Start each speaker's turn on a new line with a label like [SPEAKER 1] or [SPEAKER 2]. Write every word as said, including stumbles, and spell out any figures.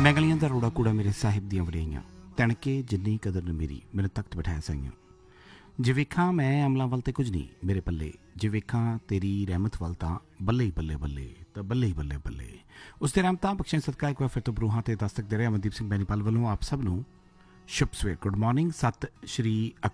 [SPEAKER 1] ਮੈਂ ਗਲੀਆਂ ਦਾ ਰੋੜਾ ਕੂੜਾ ਮੇਰੇ ਸਾਹਿਬ ਦੀਆਂ ਵਡਿਆਈਆਂ, ਤਣਕੇ ਜਿੰਨੀ ਕਦਰ ਨ ਮੇਰੀ ਮੈਨੂੰ ਤਖਤ ਬਿਠਾਇਆ ਸਾਈਆਂ। ਜੇ ਵੇਖਾਂ ਮੈਂ ਅਮਲਾਂ ਵੱਲ ਤੇ ਕੁਝ ਨਹੀਂ ਮੇਰੇ ਪੱਲੇ, ਜੇ ਵੇਖਾਂ ਤੇਰੀ ਰਹਿਮਤ ਵੱਲ ਤਾਂ ਬੱਲੇ ਹੀ ਬੱਲੇ ਬੱਲੇ ਤਾਂ ਬੱਲੇ ਹੀ ਬੱਲੇ ਬੱਲੇ। ਉਸ ਦੇ ਰਹਿਮਤਾਂ ਬਖਸ਼ਣ ਸਦਕਾ ਇੱਕ ਵਾਰ ਫਿਰ ਤੋਂ ਬਰੂਹਾਂ ਤੇ ਦਸਤਕ ਦੇ ਰਿਹਾ ਅਮਨਦੀਪ ਸਿੰਘ ਬੈਨੀਪਾਲ ਵੱਲੋਂ ਆਪ ਸਭ ਨੂੰ ਸ਼ੁਭ ਸਵੇਰ, ਗੁੱਡ ਮਾਰਨਿੰਗ, ਸਤਿ ਸ਼੍ਰੀ ਅਕਾਲ।